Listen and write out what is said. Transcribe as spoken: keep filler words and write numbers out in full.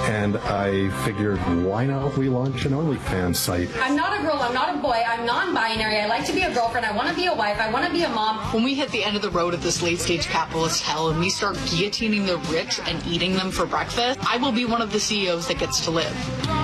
and I figured, why not we launch an OnlyFans site? I'm not a girl, I'm not a boy, I'm non-binary, I like to be a girlfriend, I want to be a wife, I want to be a mom. When we hit the end of the road of this late-stage capitalist hell and we start guillotining the rich and eating them for breakfast, I will be one of the C E Os that gets to live.